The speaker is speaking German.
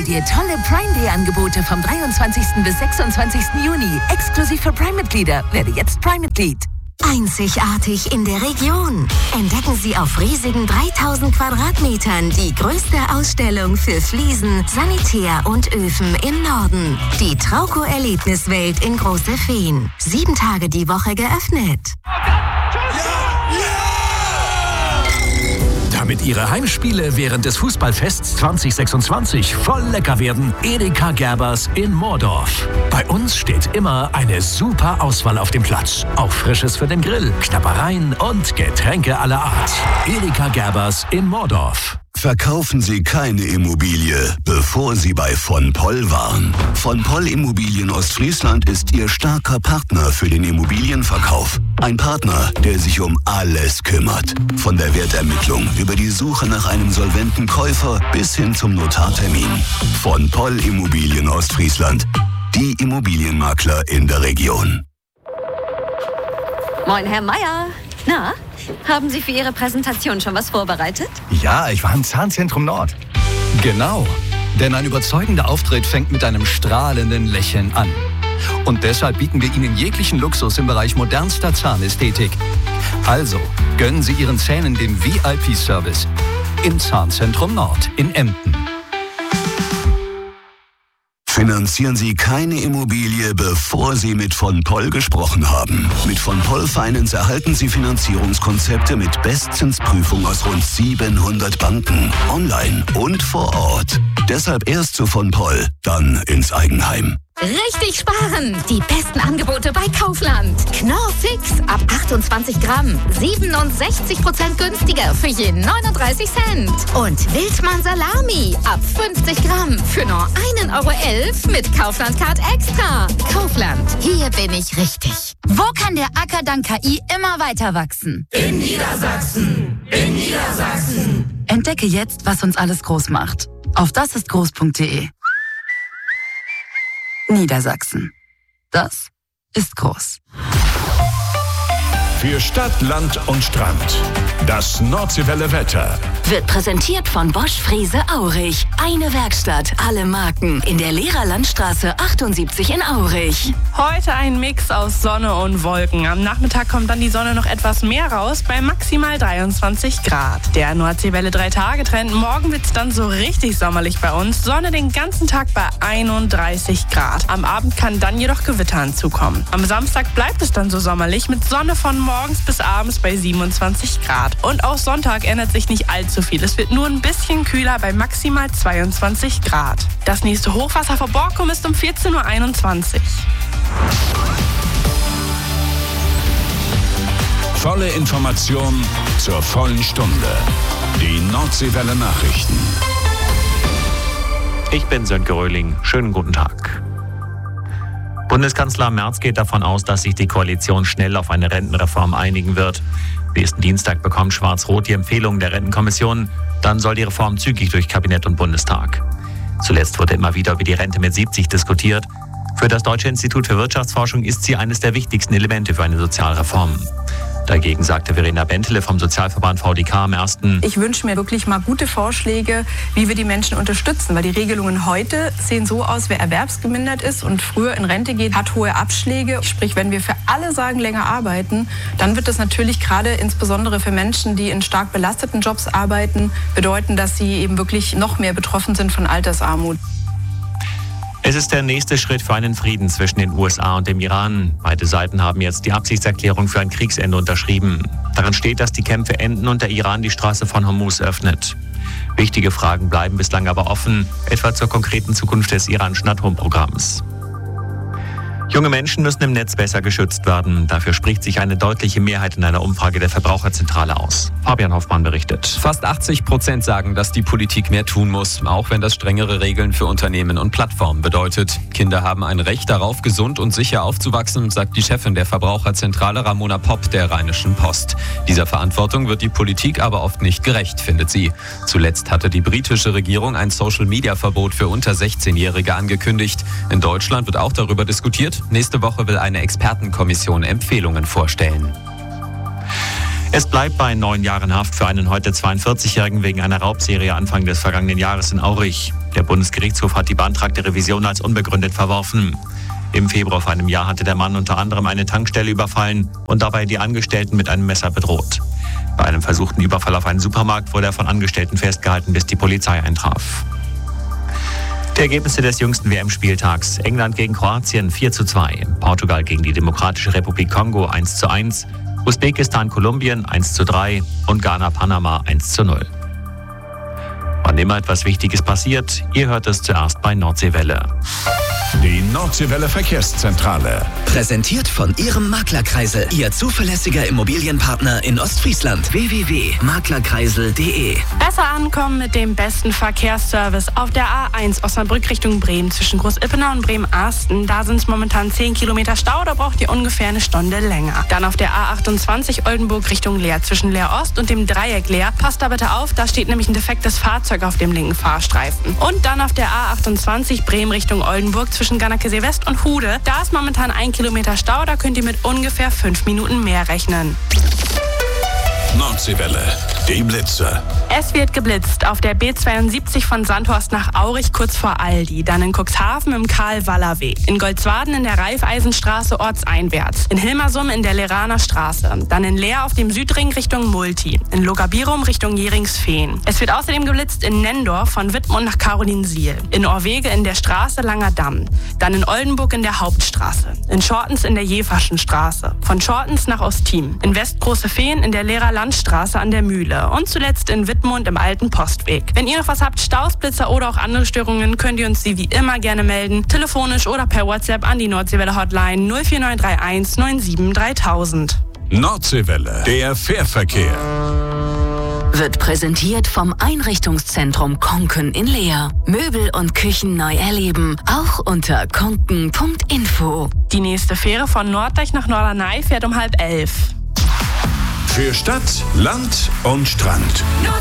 Hol dir tolle Prime Day Angebote vom 23. bis 26. Juni. Exklusiv für Prime-Mitglieder. Werde jetzt Prime-Mitglied. Einzigartig in der Region. Entdecken Sie auf riesigen 3000 Quadratmetern die größte Ausstellung für Fliesen, Sanitär und Öfen im Norden. Die Trauco-Erlebniswelt in Große Feen. 7 Tage die Woche geöffnet. Damit Ihre Heimspiele während des Fußballfests 2026 voll lecker werden, Edeka Gerbers in Moordorf. Bei uns steht immer eine super Auswahl auf dem Platz. Auch Frisches für den Grill, Knabbereien und Getränke aller Art. Edeka Gerbers in Moordorf. Verkaufen Sie keine Immobilie, bevor Sie bei von Poll waren. Von Poll Immobilien Ostfriesland ist Ihr starker Partner für den Immobilienverkauf. Ein Partner, der sich um alles kümmert. Von der Wertermittlung über die Suche nach einem solventen Käufer bis hin zum Notartermin. Von Poll Immobilien Ostfriesland. Die Immobilienmakler in der Region. Moin, Herr Meier. Na, haben Sie für Ihre Präsentation schon was vorbereitet? Ja, ich war im Zahnzentrum Nord. Genau, denn ein überzeugender Auftritt fängt mit einem strahlenden Lächeln an. Und deshalb bieten wir Ihnen jeglichen Luxus im Bereich modernster Zahnästhetik. Also, gönnen Sie Ihren Zähnen den VIP-Service im Zahnzentrum Nord in Emden. Finanzieren Sie keine Immobilie, bevor Sie mit von Poll gesprochen haben. Mit von Poll Finance erhalten Sie Finanzierungskonzepte mit Bestzinsprüfung aus rund 700 Banken, online und vor Ort. Deshalb erst zu von Poll, dann ins Eigenheim. Richtig sparen! Die besten Angebote bei Kaufland. Knorr Fix ab 28 Gramm. 67% günstiger für je 39 Cent. Und Wildmann Salami ab 50 Gramm für nur 1,11 € mit Kaufland Card Extra. Kaufland, hier bin ich richtig. Wo kann der Acker dank KI immer weiter wachsen? In Niedersachsen! In Niedersachsen! Entdecke jetzt, was uns alles groß macht. Auf dasistgroß.de. Niedersachsen. Das ist groß. Für Stadt, Land und Strand. Das Nordseewelle Wetter. Wird präsentiert von Bosch Frese Aurich. Eine Werkstatt, alle Marken. In der Lehrerlandstraße 78 in Aurich. Heute ein Mix aus Sonne und Wolken. Am Nachmittag kommt dann die Sonne noch etwas mehr raus, bei maximal 23 Grad. Der Nordseewelle 3-Tage-Trend. Morgen wird's dann so richtig sommerlich bei uns. Sonne den ganzen Tag bei 31 Grad. Am Abend kann dann jedoch Gewitter hinzukommen. Am Samstag bleibt es dann so sommerlich mit Sonne von morgens bis abends bei 27 Grad. Und auch Sonntag ändert sich nicht allzu viel. Es wird nur ein bisschen kühler bei maximal 22 Grad. Das nächste Hochwasser vor Borkum ist um 14:21 Uhr. Volle Information zur vollen Stunde. Die Nordseewelle Nachrichten. Ich bin Sönke Röhling. Schönen guten Tag. Bundeskanzler Merz geht davon aus, dass sich die Koalition schnell auf eine Rentenreform einigen wird. Nächsten Dienstag bekommt Schwarz-Rot die Empfehlung der Rentenkommission. Dann soll die Reform zügig durch Kabinett und Bundestag. Zuletzt wurde immer wieder über die Rente mit 70 diskutiert. Für das Deutsche Institut für Wirtschaftsforschung ist sie eines der wichtigsten Elemente für eine Sozialreform. Dagegen sagte Verena Bentele vom Sozialverband VDK am 1. Ich wünsche mir wirklich mal gute Vorschläge, wie wir die Menschen unterstützen. Weil die Regelungen heute sehen so aus, wer erwerbsgemindert ist und früher in Rente geht, hat hohe Abschläge. Sprich, wenn wir für alle sagen, länger arbeiten, dann wird das natürlich gerade insbesondere für Menschen, die in stark belasteten Jobs arbeiten, bedeuten, dass sie eben wirklich noch mehr betroffen sind von Altersarmut. Es ist der nächste Schritt für einen Frieden zwischen den USA und dem Iran. Beide Seiten haben jetzt die Absichtserklärung für ein Kriegsende unterschrieben. Darin steht, dass die Kämpfe enden und der Iran die Straße von Hormuz öffnet. Wichtige Fragen bleiben bislang aber offen, etwa zur konkreten Zukunft des iranischen Atomprogramms. Junge Menschen müssen im Netz besser geschützt werden. Dafür spricht sich eine deutliche Mehrheit in einer Umfrage der Verbraucherzentrale aus. Fabian Hoffmann berichtet. Fast 80% sagen, dass die Politik mehr tun muss, auch wenn das strengere Regeln für Unternehmen und Plattformen bedeutet. Kinder haben ein Recht darauf, gesund und sicher aufzuwachsen, sagt die Chefin der Verbraucherzentrale Ramona Popp der Rheinischen Post. Dieser Verantwortung wird die Politik aber oft nicht gerecht, findet sie. Zuletzt hatte die britische Regierung ein Social-Media-Verbot für unter 16-Jährige angekündigt. In Deutschland wird auch darüber diskutiert. Nächste Woche will eine Expertenkommission Empfehlungen vorstellen. Es bleibt bei 9 Jahren Haft für einen heute 42-Jährigen wegen einer Raubserie Anfang des vergangenen Jahres in Aurich. Der Bundesgerichtshof hat die beantragte Revision als unbegründet verworfen. Im Februar vor einem Jahr hatte der Mann unter anderem eine Tankstelle überfallen und dabei die Angestellten mit einem Messer bedroht. Bei einem versuchten Überfall auf einen Supermarkt wurde er von Angestellten festgehalten, bis die Polizei eintraf. Die Ergebnisse des jüngsten WM-Spieltags: England gegen Kroatien 4:2, Portugal gegen die Demokratische Republik Kongo 1:1, Usbekistan Kolumbien 1:3 und Ghana Panama 1:0. Wann immer etwas Wichtiges passiert, ihr hört es zuerst bei Nordseewelle. Die Nordseewelle Verkehrszentrale. Präsentiert von Ihrem Maklerkreisel, Ihr zuverlässiger Immobilienpartner in Ostfriesland. www.maklerkreisel.de. Besser ankommen mit dem besten Verkehrsservice auf der A1 Osnabrück Richtung Bremen zwischen Groß-Ippenau und Bremen-Arsten. Da sind es momentan 10 Kilometer Stau, da braucht ihr ungefähr eine Stunde länger. Dann auf der A28 Oldenburg Richtung Leer zwischen Leer Ost und dem Dreieck Leer. Passt da bitte auf, da steht nämlich ein defektes Fahrzeug auf dem linken Fahrstreifen. Und dann auf der A28 Bremen Richtung Oldenburg zwischen Gannakesee West und Hude. Da ist momentan 1 Kilometer Stau, da könnt ihr mit ungefähr 5 Minuten mehr rechnen. Nordseewelle, die Blitze. Es wird geblitzt auf der B72 von Sandhorst nach Aurich kurz vor Aldi, dann in Cuxhaven im Karl-Waller-Weg, in Goldswaden in der Raiffeisenstraße ortseinwärts, in Hilmersum in der Leraner Straße, dann in Leer auf dem Südring Richtung Multi, in Logabirum Richtung Jeringsfehn. Es wird außerdem geblitzt in Nendorf von Wittmund nach Karolinsiel, in Orwege in der Straße Langer Damm, dann in Oldenburg in der Hauptstraße, in Schortens in der Jeverschen Straße, von Schortens nach Osttim, in Westgroße Fehn in der Lehrer Landstraße an der Mühle und zuletzt in Wittmund im alten Postweg. Wenn ihr noch was habt, Staus, Blitzer oder auch andere Störungen, könnt ihr uns sie wie immer gerne melden, telefonisch oder per WhatsApp an die Nordseewelle Hotline 04931 97 3000. Nordseewelle, der Fährverkehr. Wird präsentiert vom Einrichtungszentrum Konken in Leer. Möbel und Küchen neu erleben, auch unter konken.info. Die nächste Fähre von Norddeich nach Norderney fährt um 10:30. Für Stadt, Land und Strand.